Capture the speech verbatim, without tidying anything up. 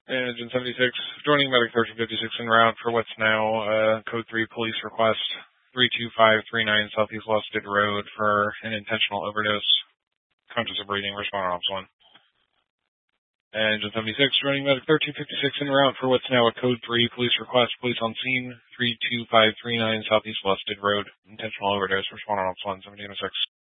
Engine seventy-six, joining Medic thirteen fifty-six en route for what's now uh, Code three police request, three two five three nine Southeast Lusted Road for an intentional overdose. Conscious of breathing, respond on Ops one. Engine seventy-six, joining Medic thirteen fifty-six en route for what's now a Code three police request, police on scene, three two five three nine Southeast Lusted Road, intentional overdose, respond on Ops one, seventeen oh six.